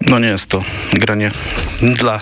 No nie jest to granie dla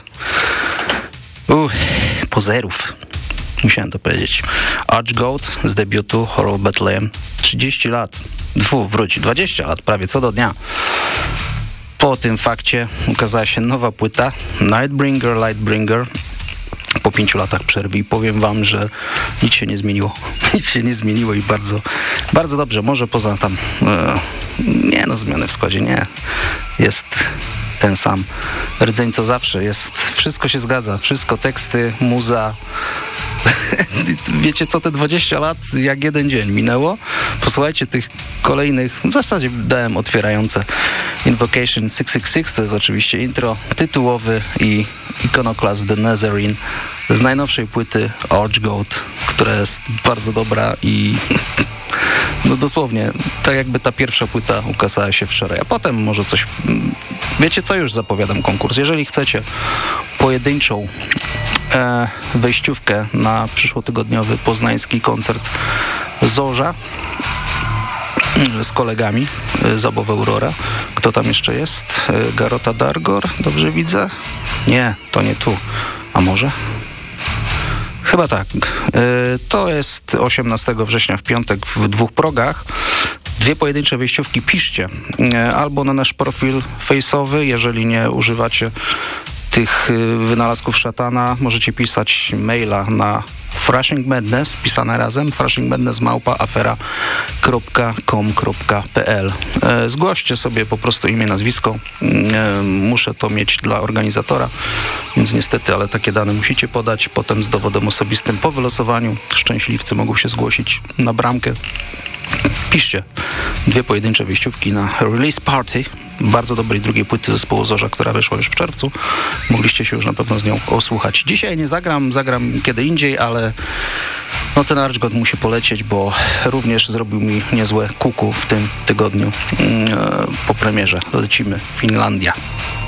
pozerów. Musiałem to powiedzieć. Archgoat z debiutu Horror of Bethlehem. 30 lat. 20 lat prawie co do dnia. Po tym fakcie ukazała się nowa płyta Lightbringer. Po 5 latach przerwy i powiem wam, że nic się nie zmieniło. Nic się nie zmieniło i bardzo, bardzo dobrze. Może poza tam zmiany w składzie nie. Jest ten sam rdzeń co zawsze. Wszystko się zgadza. Wszystko, teksty, muza. Wiecie co, te 20 lat jak jeden dzień minęło? Posłuchajcie tych kolejnych, w zasadzie dałem otwierające Invocation 666, to jest oczywiście intro tytułowy i Iconoclast The Nazarene z najnowszej płyty Archgoat, która jest bardzo dobra i no dosłownie, tak jakby ta pierwsza płyta ukazała się wczoraj, a potem może coś... Wiecie co, już zapowiadam konkurs. Jeżeli chcecie pojedynczą wejściówkę na przyszłotygodniowy poznański koncert Zorza z kolegami z Above Aurora. Kto tam jeszcze jest? Garota Dargor, dobrze widzę? Nie, to nie tu. A może? Chyba tak. To jest 18 września w piątek w 2 progach. 2 pojedyncze wejściówki piszcie albo na nasz profil face'owy, jeżeli nie używacie tych wynalazków szatana, możecie pisać maila na Thrashing Madness, pisane razem, thrashingmadness@afera.com.pl. Zgłoście sobie po prostu imię, nazwisko. Muszę to mieć dla organizatora, więc niestety, ale takie dane musicie podać. Potem z dowodem osobistym po wylosowaniu szczęśliwcy mogą się zgłosić na bramkę. Piszcie 2 pojedyncze wyjściówki na Release Party bardzo dobrej drugiej płyty zespołu Zorza, która wyszła już w czerwcu. Mogliście się już na pewno z nią osłuchać. Dzisiaj nie zagram kiedy indziej, ale no ten Archgoat musi polecieć, bo również zrobił mi niezłe kuku w tym tygodniu po premierze. Lecimy. Finlandia.